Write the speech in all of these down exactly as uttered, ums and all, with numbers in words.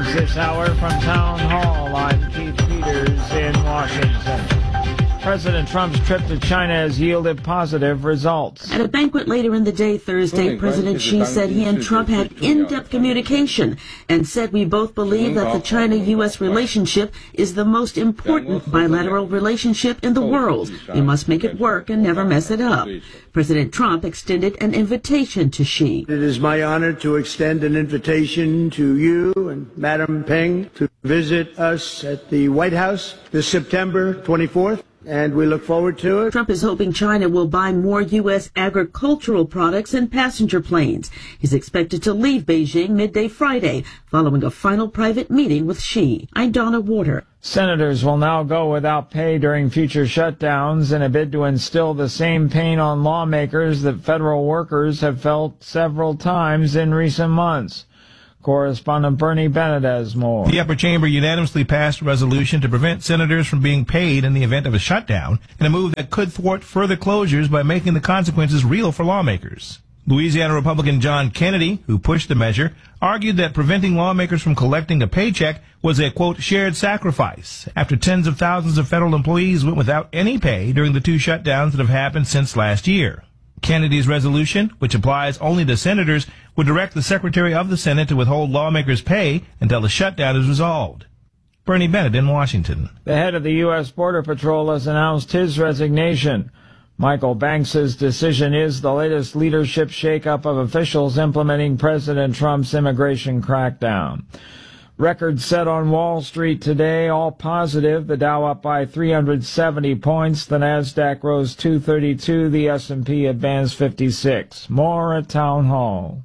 this hour from Town Hall. I'm Keith Peters in Washington. President Trump's trip to China has yielded positive results. At a banquet later in the day Thursday, President Xi said he and Trump had in-depth communication and said we both believe that the China U S relationship is the most important bilateral relationship in the world. We must make it work and never mess it up. President Trump extended an invitation to Xi. It is my honor to extend an invitation to you and Madam Peng to visit us at the White House this September twenty-fourth. And we look forward to it. Trump is hoping China will buy more U S agricultural products and passenger planes. He's expected to leave Beijing midday Friday, following a final private meeting with Xi. I'm Donna Warder. Senators will now go without pay during future shutdowns in a bid to instill the same pain on lawmakers that federal workers have felt several times in recent months. Correspondent Bernie Bennett has more. The upper chamber unanimously passed a resolution to prevent senators from being paid in the event of a shutdown, in a move that could thwart further closures by making the consequences real for lawmakers. Louisiana Republican John Kennedy, who pushed the measure, argued that preventing lawmakers from collecting a paycheck was a, quote, shared sacrifice, after tens of thousands of federal employees went without any pay during the two shutdowns that have happened since last year. Kennedy's resolution, which applies only to senators, would direct the Secretary of the Senate to withhold lawmakers' pay until the shutdown is resolved. Bernie Bennett in Washington. The head of the U S Border Patrol has announced his resignation. Michael Banks's decision is the latest leadership shakeup of officials implementing President Trump's immigration crackdown. Records set on Wall Street today, all positive. The Dow up by three hundred seventy points. The Nasdaq rose two thirty-two. The S and P advanced fifty-six. More at Town Hall.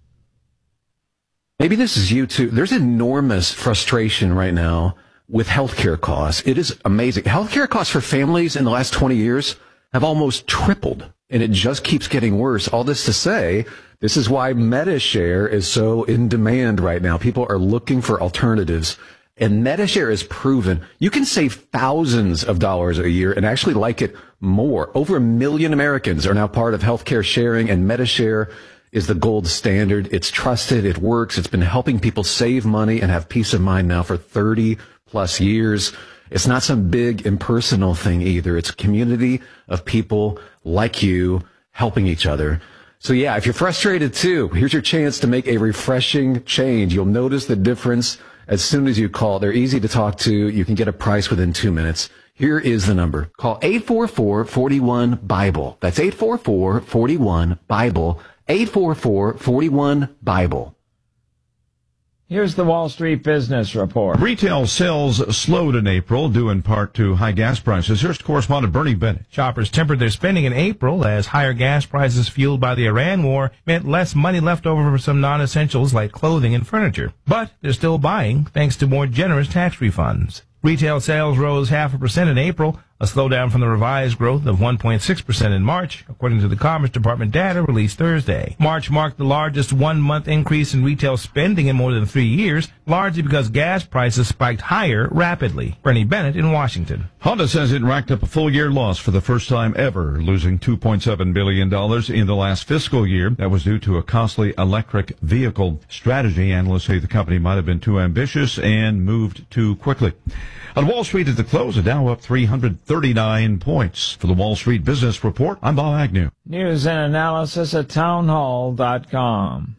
Maybe this is you too. There's enormous frustration right now with healthcare costs. It is amazing. Healthcare costs for families in the last twenty years have almost tripled, and it just keeps getting worse. All this to say, this is why MediShare is so in demand right now. People are looking for alternatives, and MediShare is proven you can save thousands of dollars a year and actually like it more. Over a million Americans are now part of healthcare sharing, and MediShare is the gold standard. It's trusted. It works. It's been helping people save money and have peace of mind now for thirty plus years. It's not some big impersonal thing either. It's a community of people like you helping each other. So yeah, if you're frustrated too, here's your chance to make a refreshing change. You'll notice the difference as soon as you call. They're easy to talk to. You can get a price within two minutes. Here is the number. Call eight four four, four one, BIBLE. That's eight four four, four one, BIBLE. eight four four, four one, BIBLE. Here's the Wall Street Business Report. Retail sales slowed in April, due in part to high gas prices. Here's correspondent Bernie Bennett. Shoppers tempered their spending in April as higher gas prices fueled by the Iran war meant less money left over for some non-essentials like clothing and furniture. But they're still buying thanks to more generous tax refunds. Retail sales rose half a percent in April, a slowdown from the revised growth of one point six percent in March, according to the Commerce Department data released Thursday. March marked the largest one-month increase in retail spending in more than three years, largely because gas prices spiked higher rapidly. Bernie Bennett in Washington. Honda says it racked up a full-year loss for the first time ever, losing two point seven billion dollars in the last fiscal year. That was due to a costly electric vehicle strategy. Analysts say the company might have been too ambitious and moved too quickly. On Wall Street at the close, the Dow up three hundred thirty-nine points. For the Wall Street Business Report, I'm Bob Agnew. News and analysis at townhall dot com.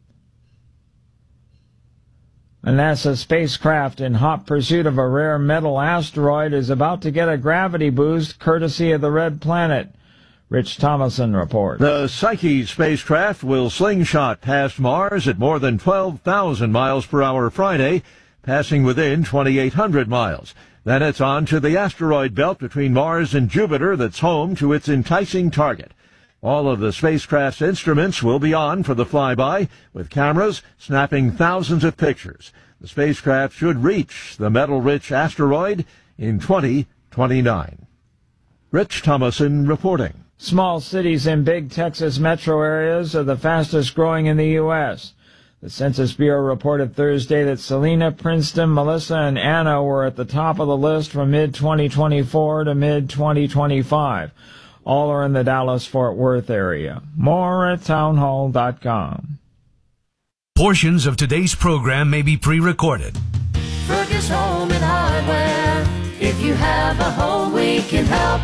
A NASA spacecraft in hot pursuit of a rare metal asteroid is about to get a gravity boost courtesy of the Red Planet. Rich Thomason reports. The Psyche spacecraft will slingshot past Mars at more than twelve thousand miles per hour Friday, passing within twenty-eight hundred miles. Then it's on to the asteroid belt between Mars and Jupiter that's home to its enticing target. All of the spacecraft's instruments will be on for the flyby, with cameras snapping thousands of pictures. The spacecraft should reach the metal-rich asteroid in twenty twenty-nine. Rich Thomason reporting. Small cities in big Texas metro areas are the fastest growing in the U S The Census Bureau reported Thursday that Salina, Princeton, Melissa, and Anna were at the top of the list from mid twenty twenty-four to mid twenty twenty-five. All are in the Dallas-Fort Worth area. More at townhall dot com. Portions of today's program may be pre-recorded. Fergus Home and Hardware. If you have a home, we can help.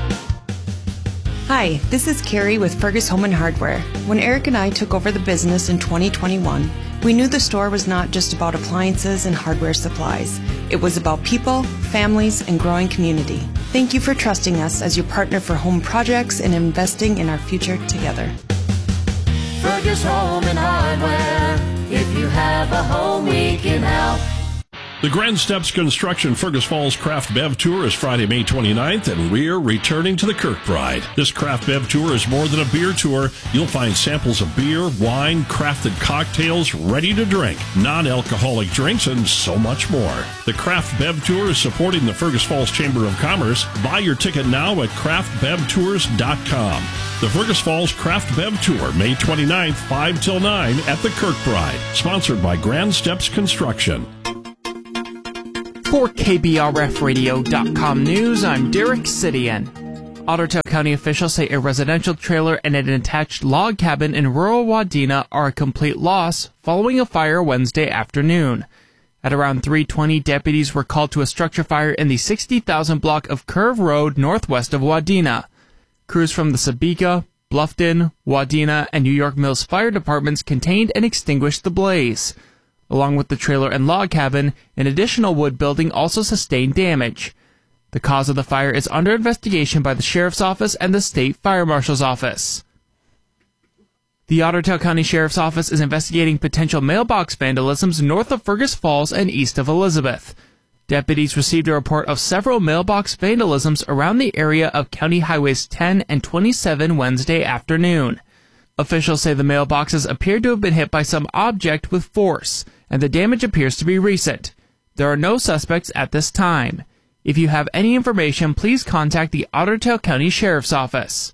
Hi, this is Carrie with Fergus Home and Hardware. When Eric and I took over the business in twenty twenty-one, we knew the store was not just about appliances and hardware supplies. It was about people, families, and growing community. Thank you for trusting us as your partner for home projects and investing in our future together. Fergus Home and Hardware. If you have a home, we can help. The Grand Steps Construction Fergus Falls Craft Bev Tour is Friday, May twenty-ninth, and we're returning to the Kirkbride. This Craft Bev Tour is more than a beer tour. You'll find samples of beer, wine, crafted cocktails, ready to drink, non-alcoholic drinks, and so much more. The Craft Bev Tour is supporting the Fergus Falls Chamber of Commerce. Buy your ticket now at craft bev tours dot com. The Fergus Falls Craft Bev Tour, May twenty-ninth, five till nine at the Kirkbride. Sponsored by Grand Steps Construction. For K B R F radio dot com news, I'm Derek Sidian. Ottertail County officials say a residential trailer and an attached log cabin in rural Wadena are a complete loss following a fire Wednesday afternoon. At around three twenty, deputies were called to a structure fire in the sixty thousand block of Curve Road northwest of Wadena. Crews from the Sabika, Bluffton, Wadena, and New York Mills fire departments contained and extinguished the blaze. Along with the trailer and log cabin, an additional wood building also sustained damage. The cause of the fire is under investigation by the Sheriff's Office and the State Fire Marshal's Office. The Ottertail County Sheriff's Office is investigating potential mailbox vandalisms north of Fergus Falls and east of Elizabeth. Deputies received a report of several mailbox vandalisms around the area of County Highways ten and twenty-seven Wednesday afternoon. Officials say the mailboxes appear to have been hit by some object with force, and the damage appears to be recent. There are no suspects at this time. If you have any information, please contact the Ottertail County Sheriff's Office.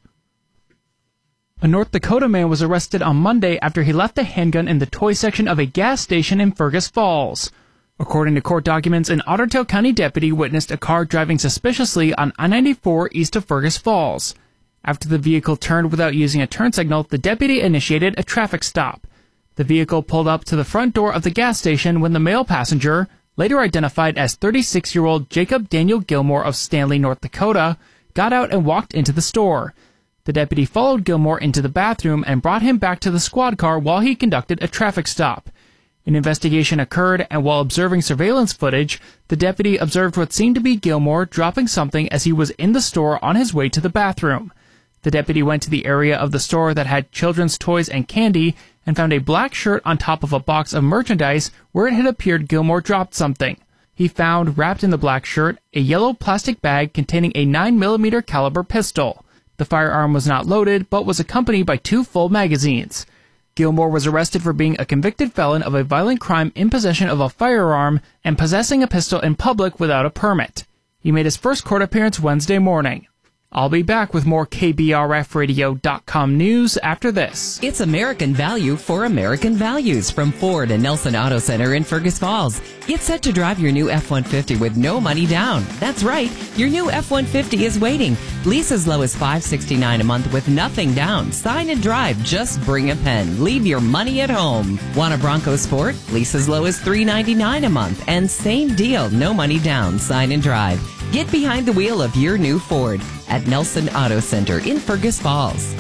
A North Dakota man was arrested on Monday after he left a handgun in the toy section of a gas station in Fergus Falls. According to court documents, an Ottertail County deputy witnessed a car driving suspiciously on I ninety-four east of Fergus Falls. After the vehicle turned without using a turn signal, the deputy initiated a traffic stop. The vehicle pulled up to the front door of the gas station when the male passenger, later identified as thirty-six-year-old Jacob Daniel Gilmore of Stanley, North Dakota, got out and walked into the store. The deputy followed Gilmore into the bathroom and brought him back to the squad car while he conducted a traffic stop. An investigation occurred, and while observing surveillance footage, the deputy observed what seemed to be Gilmore dropping something as he was in the store on his way to the bathroom. The deputy went to the area of the store that had children's toys and candy and found a black shirt on top of a box of merchandise where it had appeared Gilmore dropped something. He found, wrapped in the black shirt, a yellow plastic bag containing a nine millimeter caliber pistol. The firearm was not loaded, but was accompanied by two full magazines. Gilmore was arrested for being a convicted felon of a violent crime in possession of a firearm and possessing a pistol in public without a permit. He made his first court appearance Wednesday morning. I'll be back with more K B R F radio dot com news after this. It's American value for American values from Ford and Nelson Auto Center in Fergus Falls. Get set to drive your new F one fifty with no money down. That's right, your new F one fifty is waiting. Lease as low as five hundred sixty-nine dollars a month with nothing down. Sign and drive, just bring a pen. Leave your money at home. Want a Bronco Sport? Lease as low as three hundred ninety-nine dollars a month. And same deal, no money down. Sign and drive. Get behind the wheel of your new Ford at Nelson Auto Center in Fergus Falls.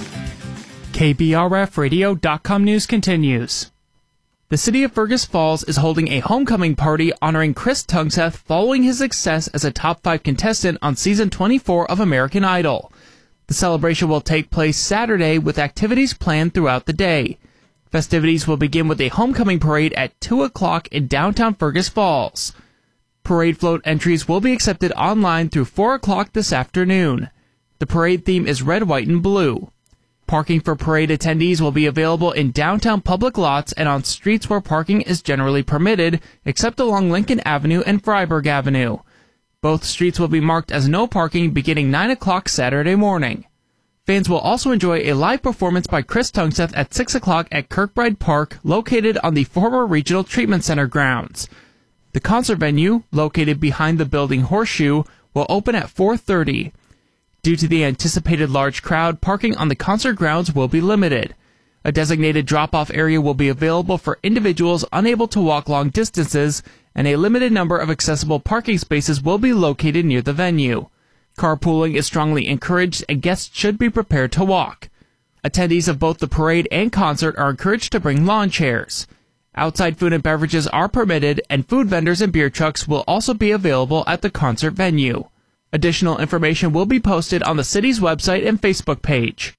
K B R F radio dot com news continues. The city of Fergus Falls is holding a homecoming party honoring Chris Tungseth following his success as a top five contestant on season twenty-four of American Idol. The celebration will take place Saturday with activities planned throughout the day. Festivities will begin with a homecoming parade at two o'clock in downtown Fergus Falls. Parade float entries will be accepted online through four o'clock this afternoon. The parade theme is red, white, and blue. Parking for parade attendees will be available in downtown public lots and on streets where parking is generally permitted, except along Lincoln Avenue and Freiburg Avenue. Both streets will be marked as no parking beginning nine o'clock Saturday morning. Fans will also enjoy a live performance by Chris Tungseth at six o'clock at Kirkbride Park, located on the former Regional Treatment Center grounds. The concert venue, located behind the building Horseshoe, will open at four thirty. Due to the anticipated large crowd, parking on the concert grounds will be limited. A designated drop-off area will be available for individuals unable to walk long distances, and a limited number of accessible parking spaces will be located near the venue. Carpooling is strongly encouraged, and guests should be prepared to walk. Attendees of both the parade and concert are encouraged to bring lawn chairs. Outside food and beverages are permitted, and food vendors and beer trucks will also be available at the concert venue. Additional information will be posted on the city's website and Facebook page.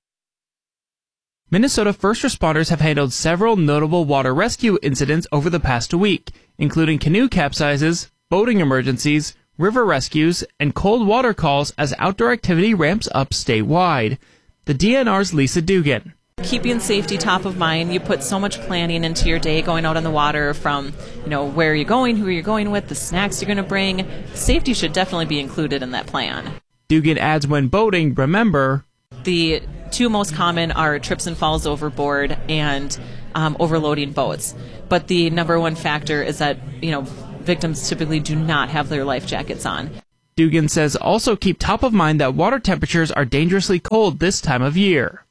Minnesota first responders have handled several notable water rescue incidents over the past week, including canoe capsizes, boating emergencies, river rescues, and cold water calls as outdoor activity ramps up statewide. The D N R's Lisa Dugan. Keeping safety top of mind, you put so much planning into your day going out on the water, from, you know, where you're going, who you're going with, the snacks you're going to bring. Safety should definitely be included in that plan. Dugan adds, when boating, remember, the two most common are trips and falls overboard and um, overloading boats. But the number one factor is that, you know, victims typically do not have their life jackets on. Dugan says also keep top of mind that water temperatures are dangerously cold this time of year.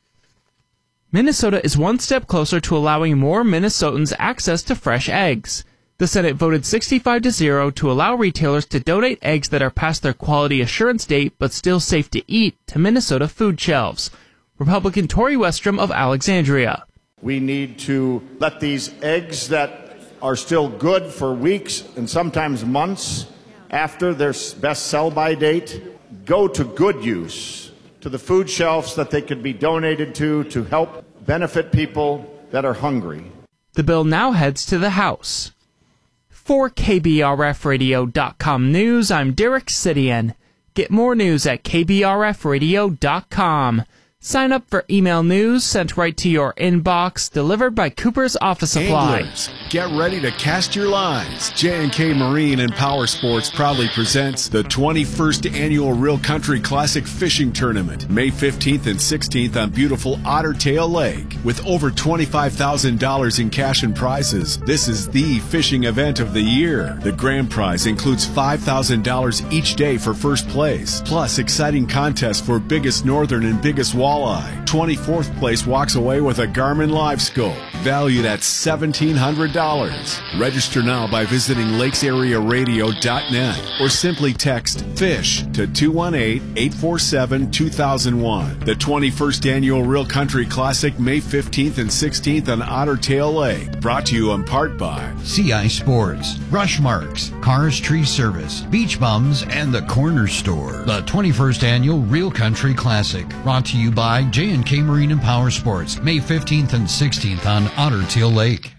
Minnesota is one step closer to allowing more Minnesotans access to fresh eggs. The Senate voted sixty-five to zero to allow retailers to donate eggs that are past their quality assurance date but still safe to eat to Minnesota food shelves. Republican Tori Westrom of Alexandria. We need to let these eggs that are still good for weeks and sometimes months after their best sell-by date go to good use, to the food shelves that they could be donated to to help benefit people that are hungry. The bill now heads to the House. For K B R F radio dot com News, I'm Derek Sidian. Get more news at K B R F radio dot com. Sign up for email news sent right to your inbox, delivered by Cooper's Office Supply. Anglers, get ready to cast your lines. J and K Marine and Power Sports proudly presents the twenty-first Annual Real Country Classic Fishing Tournament, May fifteenth and sixteenth on beautiful Otter Tail Lake. With over twenty-five thousand dollars in cash and prizes, this is the fishing event of the year. The grand prize includes five thousand dollars each day for first place, plus exciting contests for biggest northern and biggest walleye. twenty-fourth place walks away with a Garmin Live Scope, valued at seventeen hundred dollars. Register now by visiting lakes area radio dot net or simply text FISH to two one eight, eight four seven, two thousand one. The twenty-first Annual Real Country Classic, May fifteenth and sixteenth on Otter Tail Lake. Brought to you in part by C I Sports, Rushmarks, Cars Tree Service, Beach Bums, and the Corner Store. The twenty-first Annual Real Country Classic, brought to you by J and K Marine and Power Sports, May fifteenth and sixteenth on Otter Tail Lake.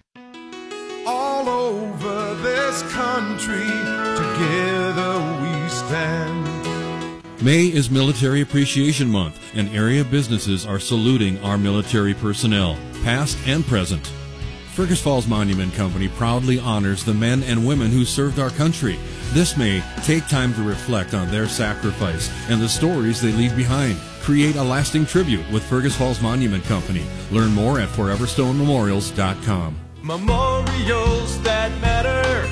All over this country, together we stand. May is Military Appreciation Month, and area businesses are saluting our military personnel, past and present. Fergus Falls Monument Company proudly honors the men and women who served our country. This May, take time to reflect on their sacrifice and the stories they leave behind. Create a lasting tribute with Fergus Falls Monument Company. Learn more at forever stone memorials dot com. Memorials that matter.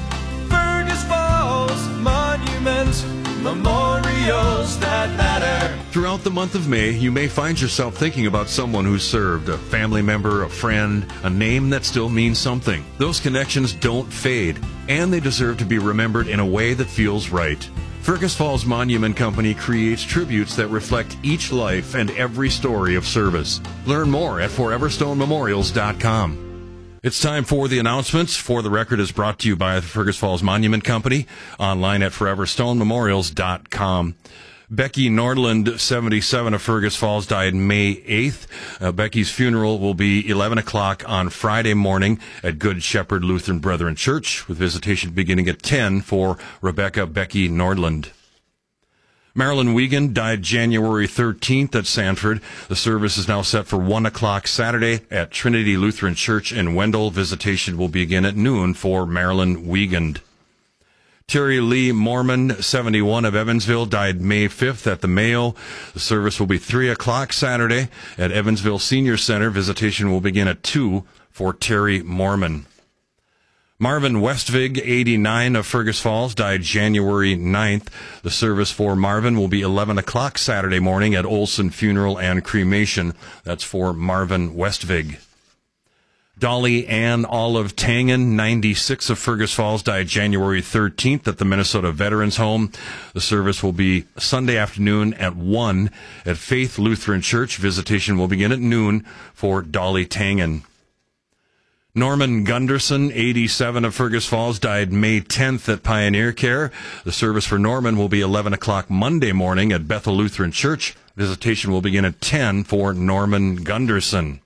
Fergus Falls Monument. Memorials that matter. Throughout the month of May, you may find yourself thinking about someone who served, a family member, a friend, a name that still means something. Those connections don't fade, and they deserve to be remembered in a way that feels right. Fergus Falls Monument Company creates tributes that reflect each life and every story of service. Learn more at forever stone memorials dot com. It's time for the announcements. For the Record is brought to you by the Fergus Falls Monument Company, online at forever stone memorials dot com. Becky Nordland, seventy-seven, of Fergus Falls, died May eighth. Uh, Becky's funeral will be eleven o'clock on Friday morning at Good Shepherd Lutheran Brethren Church, with visitation beginning at ten for Rebecca Becky Nordland. Marilyn Wiegand died January thirteenth at Sanford. The service is now set for one o'clock Saturday at Trinity Lutheran Church in Wendell. Visitation will begin at noon for Marilyn Wiegand. Terry Lee Mormon, seventy-one, of Evansville, died May fifth at the Mayo. The service will be three o'clock Saturday at Evansville Senior Center. Visitation will begin at two for Terry Mormon. Marvin Westvig, eighty-nine, of Fergus Falls, died January ninth. The service for Marvin will be eleven o'clock Saturday morning at Olson Funeral and Cremation. That's for Marvin Westvig. Dolly Ann Olive Tangen, ninety-six, of Fergus Falls, died January thirteenth at the Minnesota Veterans Home. The service will be Sunday afternoon at one at Faith Lutheran Church. Visitation will begin at noon for Dolly Tangen. Norman Gunderson, eighty-seven, of Fergus Falls, died May tenth at Pioneer Care. The service for Norman will be eleven o'clock Monday morning at Bethel Lutheran Church. Visitation will begin at ten for Norman Gunderson.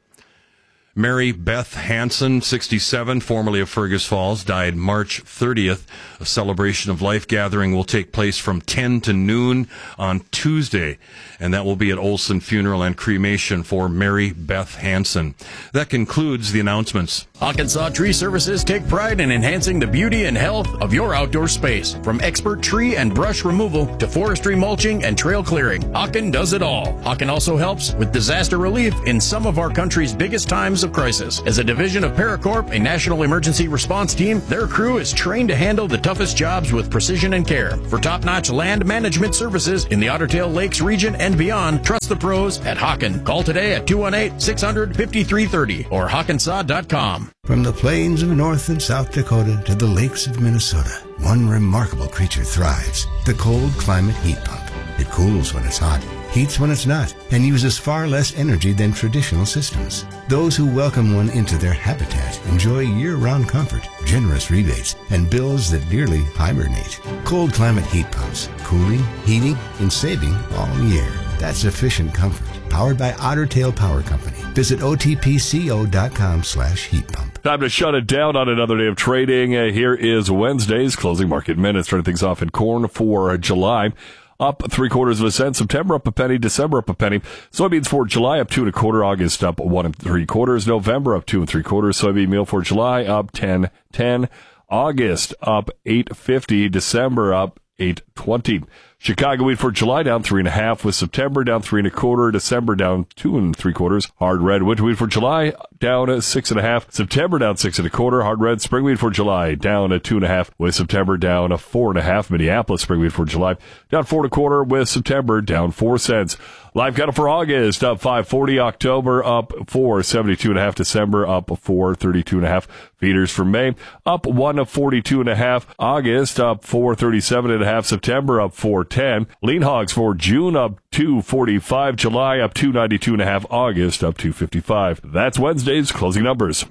Mary Beth Hansen, sixty-seven, formerly of Fergus Falls, died March thirtieth. A celebration of life gathering will take place from ten to noon on Tuesday, and that will be at Olson Funeral and Cremation for Mary Beth Hansen. That concludes the announcements. Hawkensaw Tree Services take pride in enhancing the beauty and health of your outdoor space. From expert tree and brush removal to forestry mulching and trail clearing, Hawken does it all. Hawken also helps with disaster relief in some of our country's biggest times of crisis. As a division of Paracorp, a national emergency response team, their crew is trained to handle the toughest jobs with precision and care. For top-notch land management services in the Otter Tail Lakes region and beyond, trust the pros at Hawken. Call today at two one eight, six hundred, five three three zero or hawkensaw dot com. From the plains of North and South Dakota to the lakes of Minnesota, one remarkable creature thrives, the cold climate heat pump. It cools when it's hot, heats when it's not, and uses far less energy than traditional systems. Those who welcome one into their habitat enjoy year-round comfort, generous rebates, and bills that dearly hibernate. Cold climate heat pumps, cooling, heating, and saving all year. That's efficient comfort, powered by Otter Tail Power Company. Visit O T P C O dot com slash heat pump. Time to shut it down on another day of trading. Uh, here is Wednesday's closing market minutes. Starting things off in corn for July. Up three quarters of a cent. September up a penny. December up a penny. Soybeans for July up two and a quarter. August up one and three quarters. November up two and three quarters. Soybean meal for July up ten ten. August up eight fifty. December up eight twenty. Chicago wheat for July down three and a half, with September down three and a quarter, December down two and three quarters. Hard red winter wheat for July down six and a half, September down six and a quarter. Hard red spring wheat for July down a two and a half, with September down a four and a half. Minneapolis spring wheat for July down four and a quarter, with September down four cents. Live cattle for August up five forty, October up four seventy-two and a half, December up four thirty-two and a half. Feeders for May up one forty-two and a half, August up four thirty-seven and a half, September up four ten. Lean hogs for June up two forty-five, July up two ninety-two and a half, August up two fifty-five. That's Wednesday's closing numbers.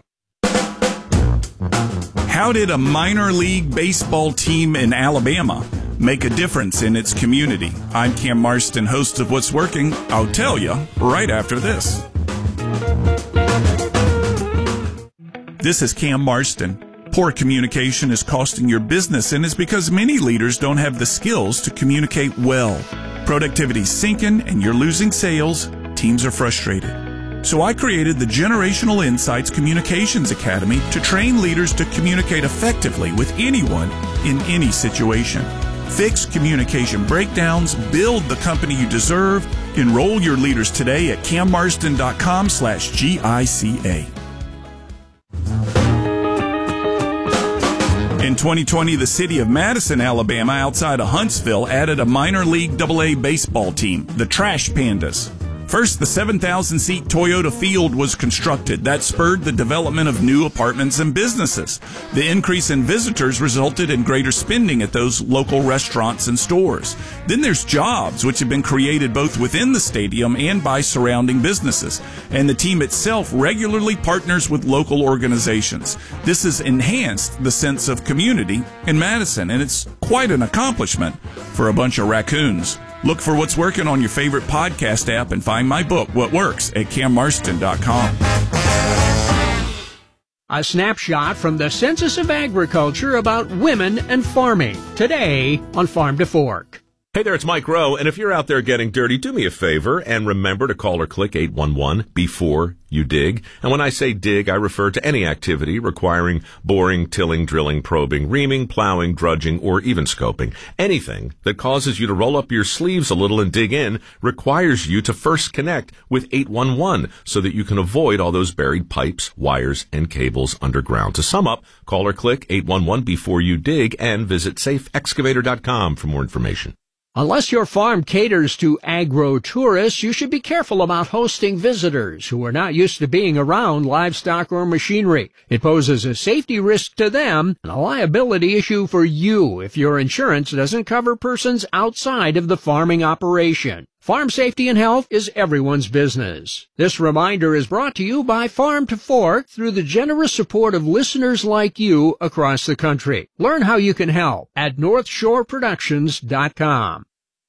How did a minor league baseball team in Alabama make a difference in its community? I'm Cam Marston, host of What's Working. I'll tell you right after this. This is Cam Marston. Poor communication is costing your business, and it's because many leaders don't have the skills to communicate well. Productivity's sinking, and you're losing sales. Teams are frustrated. So I created the Generational Insights Communications Academy to train leaders to communicate effectively with anyone in any situation. Fix communication breakdowns, build the company you deserve. Enroll your leaders today at cammarston.com slash GICA. In twenty twenty, the city of Madison, Alabama, outside of Huntsville, added a minor league double A baseball team, the Trash Pandas. First, the seven thousand seat Toyota Field was constructed. That spurred the development of new apartments and businesses. The increase in visitors resulted in greater spending at those local restaurants and stores. Then there's jobs, which have been created both within the stadium and by surrounding businesses. And the team itself regularly partners with local organizations. This has enhanced the sense of community in Madison, and it's quite an accomplishment for a bunch of raccoons. Look for What's Working on your favorite podcast app and find my book, What Works, at cam marston dot com. A snapshot from the Census of Agriculture about women and farming, today on Farm to Fork. Hey there, it's Mike Rowe, and if you're out there getting dirty, do me a favor and remember to call or click eight one one before you dig. And when I say dig, I refer to any activity requiring boring, tilling, drilling, probing, reaming, plowing, drudging, or even scoping. Anything that causes you to roll up your sleeves a little and dig in requires you to first connect with eight one one so that you can avoid all those buried pipes, wires, and cables underground. To sum up, call or click eight one one before you dig and visit safe excavator dot com for more information. Unless your farm caters to agro-tourists, you should be careful about hosting visitors who are not used to being around livestock or machinery. It poses a safety risk to them and a liability issue for you if your insurance doesn't cover persons outside of the farming operation. Farm safety and health is everyone's business. This reminder is brought to you by Farm to Fork through the generous support of listeners like you across the country. Learn how you can help at north shore productions dot com.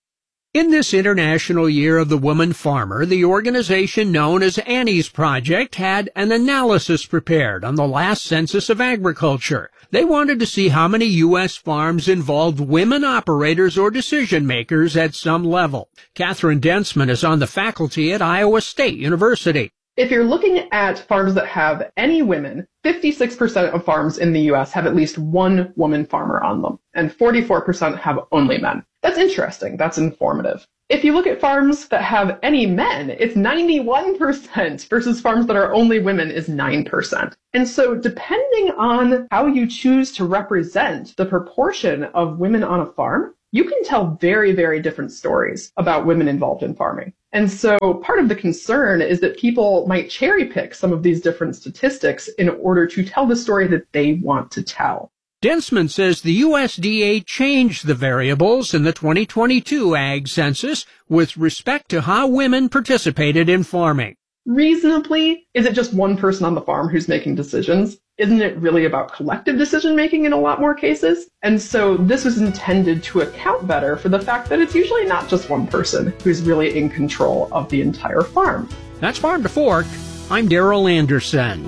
In this International Year of the Woman Farmer, the organization known as Annie's Project had an analysis prepared on the last census of agriculture. They wanted to see how many U S farms involved women operators or decision makers at some level. Catherine Densman is on the faculty at Iowa State University. If you're looking at farms that have any women, fifty-six percent of farms in the U S have at least one woman farmer on them, and forty-four percent have only men. That's interesting. That's informative. If you look at farms that have any men, it's ninety-one percent versus farms that are only women is nine percent. And so depending on how you choose to represent the proportion of women on a farm, you can tell very, very different stories about women involved in farming. And so part of the concern is that people might cherry pick some of these different statistics in order to tell the story that they want to tell. Densman says the U S D A changed the variables in the twenty twenty-two Ag Census with respect to how women participated in farming. Reasonably, is it just one person on the farm who's making decisions? Isn't it really about collective decision making in a lot more cases? And so this was intended to account better for the fact that it's usually not just one person who's really in control of the entire farm. That's Farm to Fork. I'm Daryl Anderson.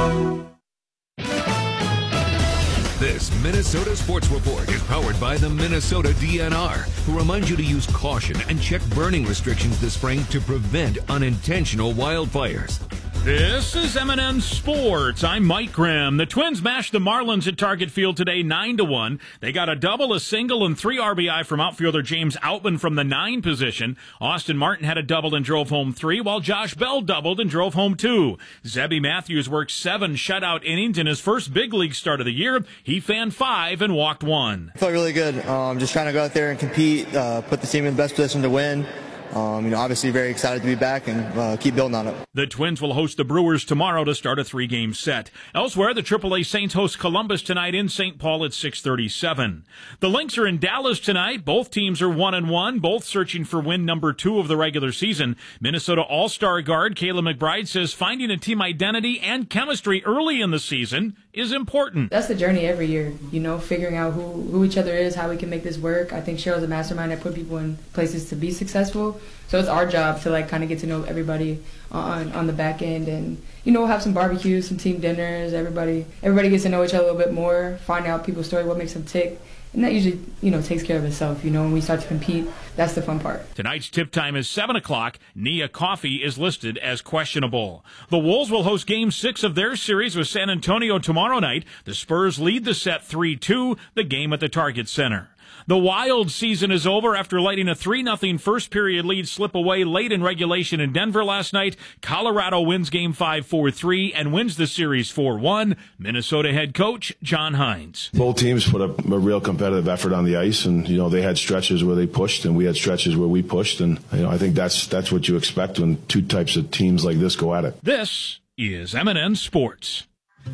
This Minnesota Sports Report is powered by the Minnesota D N R, who reminds you to use caution and check burning restrictions this spring to prevent unintentional wildfires. This is M and M Sports. I'm Mike Graham. The Twins mashed the Marlins at Target Field today nine to one. They got a double, a single, and three R B I from outfielder James Outman from the nine position. Austin Martin had a double and drove home three, while Josh Bell doubled and drove home two. Zebby Matthews worked seven shutout innings in his first big league start of the year. He fanned five and walked one. I felt really good. Um, just trying to go out there and compete, uh, put the team in the best position to win. Um, you know, obviously very excited to be back and uh, keep building on it. The Twins will host the Brewers tomorrow to start a three-game set. Elsewhere, the triple A Saints host Columbus tonight in Saint Paul at six thirty-seven. The Lynx are in Dallas tonight. Both teams are one and one, both searching for win number two of the regular season. Minnesota All-Star guard Kayla McBride says finding a team identity and chemistry early in the season is important. That's the journey every year, you know, figuring out who, who each other is, how we can make this work. I think Cheryl's a mastermind that put people in places to be successful. So it's our job to like kind of get to know everybody on on the back end, and you know, have some barbecues, some team dinners. Everybody everybody gets to know each other a little bit more, find out people's story, what makes them tick. And that usually, you know, takes care of itself. You know, when we start to compete, that's the fun part. Tonight's tip time is seven o'clock. Nia Coffey is listed as questionable. The Wolves will host Game six of their series with San Antonio tomorrow night. The Spurs lead the set three two, the game at the Target Center. The Wild season is over after letting a three nothing first-period lead slip away late in regulation in Denver last night. Colorado wins Game five four three and wins the series four one. Minnesota head coach John Hines. Both teams put a, a real competitive effort on the ice, and you know they had stretches where they pushed, and we had stretches where we pushed, and you know I think that's that's what you expect when two types of teams like this go at it. This is M and M Sports.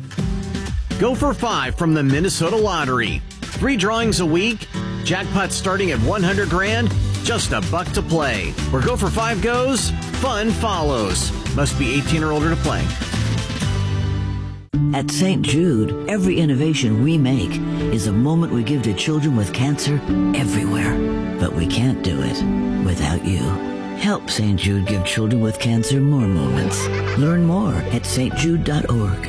Go for five from the Minnesota Lottery. Three drawings a week. Jackpot starting at one hundred grand. Just a buck to play. Where Go for Five goes, fun follows. Must be eighteen or older to play. At Saint Jude, every innovation we make is a moment we give to children with cancer everywhere. But we can't do it without you. Help Saint Jude give children with cancer more moments. Learn more at s t jude dot org.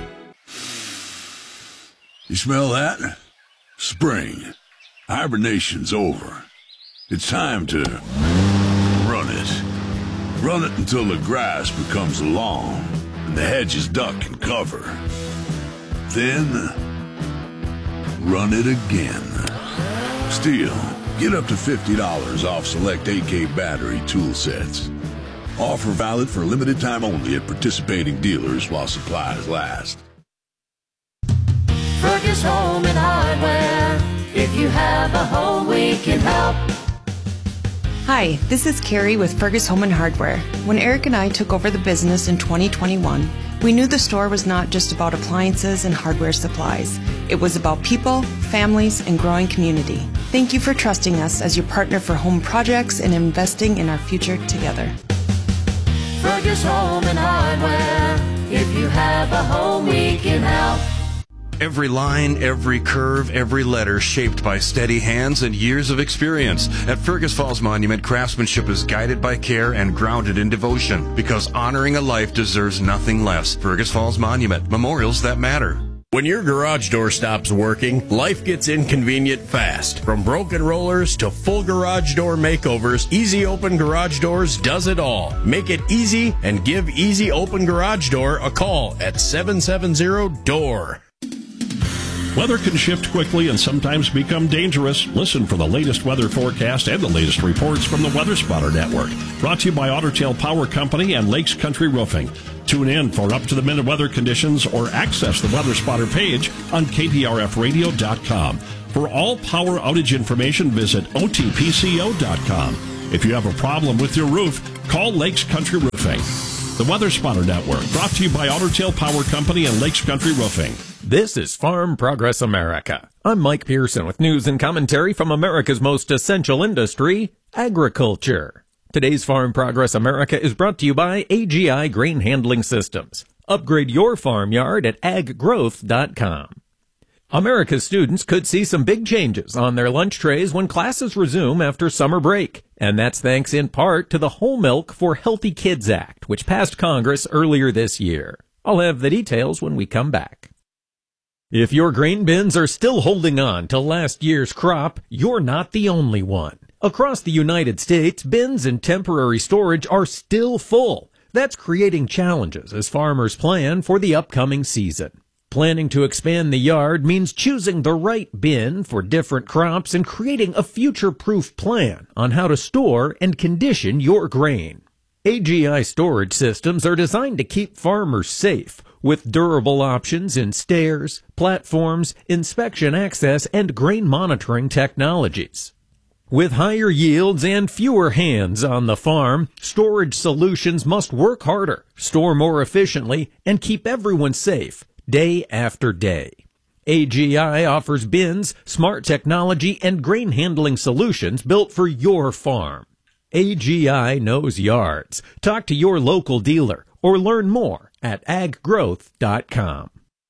You smell that? Spring. Hibernation's over. It's time to run it. Run it until the grass becomes long and the hedges duck and cover. Then, run it again. Still, get up to fifty dollars off select A K battery tool sets. Offer valid for a limited time only at participating dealers while supplies last. Fergus Home and Hardware. If you have a home, we can help. Hi, this is Carrie with Fergus Home and Hardware. When Eric and I took over the business in twenty twenty-one, we knew the store was not just about appliances and hardware supplies. It was about people, families, and growing community. Thank you for trusting us as your partner for home projects and investing in our future together. Fergus Home and Hardware. If you have a home, we can help. Every line, every curve, every letter shaped by steady hands and years of experience. At Fergus Falls Monument, craftsmanship is guided by care and grounded in devotion, because honoring a life deserves nothing less. Fergus Falls Monument, memorials that matter. When your garage door stops working, life gets inconvenient fast. From broken rollers to full garage door makeovers, Easy Open Garage Doors does it all. Make it easy and give Easy Open Garage Door a call at seven seven zero D O O R. Weather can shift quickly and sometimes become dangerous. Listen for the latest weather forecast and the latest reports from the Weather Spotter Network. Brought to you by Otter Tail Power Company and Lakes Country Roofing. Tune in for up-to-the-minute weather conditions or access the Weather Spotter page on K T R F radio dot com. For all power outage information, visit O T P C O dot com. If you have a problem with your roof, call Lakes Country Roofing. The Weather Spotter Network, brought to you by Otter Tail Power Company and Lakes Country Roofing. This is Farm Progress America. I'm Mike Pearson with news and commentary from America's most essential industry, agriculture. Today's Farm Progress America is brought to you by A G I Grain Handling Systems. Upgrade your farmyard at ag growth dot com. America's students could see some big changes on their lunch trays when classes resume after summer break. And that's thanks in part to the Whole Milk for Healthy Kids Act, which passed Congress earlier this year. I'll have the details when we come back. If your grain bins are still holding on to last year's crop, you're not the only one. Across the United States, bins and temporary storage are still full. That's creating challenges as farmers plan for the upcoming season. Planning to expand the yard means choosing the right bin for different crops and creating a future-proof plan on how to store and condition your grain. A G I storage systems are designed to keep farmers safe, with durable options in stairs, platforms, inspection access, and grain monitoring technologies. With higher yields and fewer hands on the farm, storage solutions must work harder, store more efficiently, and keep everyone safe day after day. A G I offers bins, smart technology, and grain handling solutions built for your farm. A G I knows yards. Talk to your local dealer or learn more at ag growth dot com.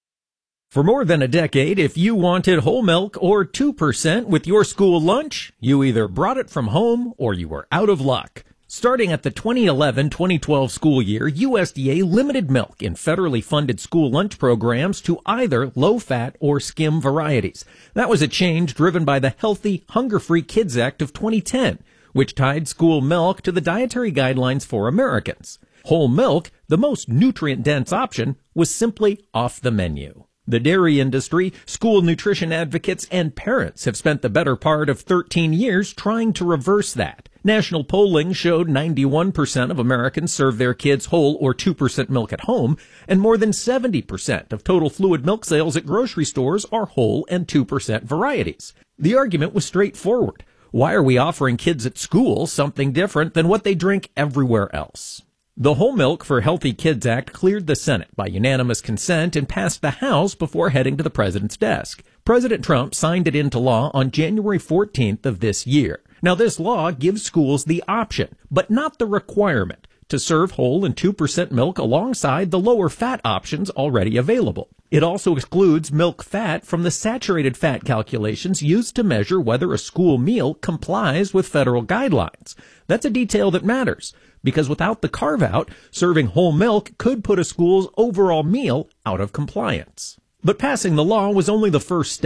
For more than a decade, if you wanted whole milk or two percent with your school lunch, you either brought it from home or you were out of luck. Starting at the twenty eleven twenty twelve school year, U S D A limited milk in federally funded school lunch programs to either low-fat or skim varieties. That was a change driven by the Healthy, Hunger-Free Kids Act of twenty ten, which tied school milk to the dietary guidelines for Americans. Whole milk, the most nutrient-dense option, was simply off the menu. The dairy industry, school nutrition advocates, and parents have spent the better part of thirteen years trying to reverse that. National polling showed ninety-one percent of Americans serve their kids whole or two percent milk at home, and more than seventy percent of total fluid milk sales at grocery stores are whole and two percent varieties. The argument was straightforward. Why are we offering kids at school something different than what they drink everywhere else? The Whole Milk for Healthy Kids Act cleared the Senate by unanimous consent and passed the House before heading to the president's desk. President Trump signed it into law on January fourteenth of this year. Now, this law gives schools the option, but not the requirement, to serve whole and two percent milk alongside the lower fat options already available. It also excludes milk fat from the saturated fat calculations used to measure whether a school meal complies with federal guidelines. That's a detail that matters, because without the carve-out, serving whole milk could put a school's overall meal out of compliance. But passing the law was only the first step.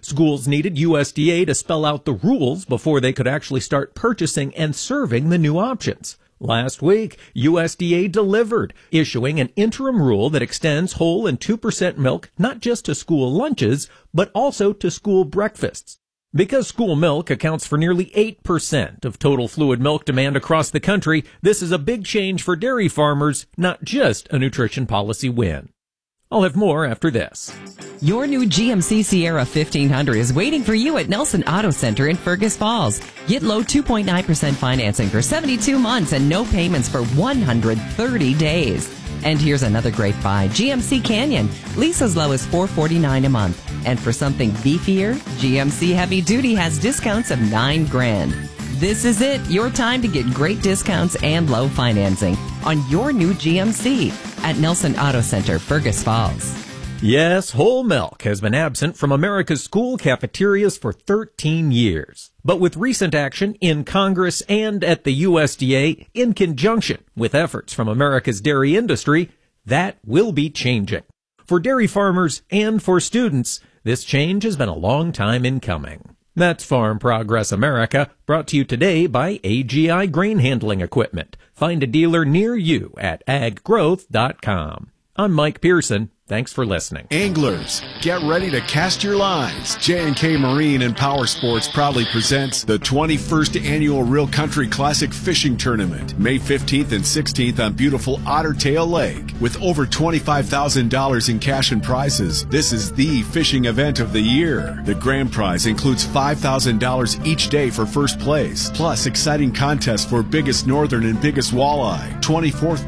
Schools needed U S D A to spell out the rules before they could actually start purchasing and serving the new options. Last week, U S D A delivered, issuing an interim rule that extends whole and two percent milk not just to school lunches, but also to school breakfasts. Because school milk accounts for nearly eight percent of total fluid milk demand across the country, this is a big change for dairy farmers, not just a nutrition policy win. I'll have more after this. Your new G M C Sierra fifteen hundred is waiting for you at Nelson Auto Center in Fergus Falls. Get low two point nine percent financing for seventy-two months and no payments for one hundred thirty days. And here's another great buy, G M C Canyon. Lease as low as four hundred forty-nine dollars a month. And for something beefier, G M C Heavy Duty has discounts of nine grand. This is it, your time to get great discounts and low financing on your new G M C at Nelson Auto Center, Fergus Falls. Yes, whole milk has been absent from America's school cafeterias for thirteen years. But with recent action in Congress and at the U S D A, in conjunction with efforts from America's dairy industry, that will be changing. For dairy farmers and for students, this change has been a long time in coming. That's Farm Progress America, brought to you today by A G I Grain Handling Equipment. Find a dealer near you at ag growth dot com. I'm Mike Pearson. Thanks for listening. Anglers, get ready to cast your lines. J and K Marine and Power Sports proudly presents the twenty-first Annual Real Country Classic Fishing Tournament, May fifteenth and sixteenth on beautiful Otter Tail Lake. With over twenty-five thousand dollars in cash and prizes, this is the fishing event of the year. The grand prize includes five thousand dollars each day for first place, plus exciting contests for biggest northern and biggest walleye. twenty-fourth